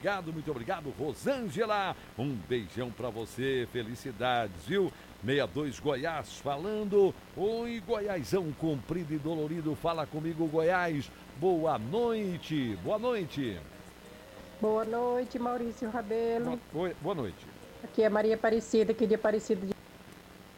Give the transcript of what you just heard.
muito obrigado, Rosângela. Um beijão pra você, felicidades, viu? 62 Goiás falando. Oi, Goiásão comprido e dolorido, fala comigo, Goiás. Boa noite, boa noite. Boa noite, Maurício Rabelo. Boa noite. Aqui é Maria Aparecida, aqui de Aparecida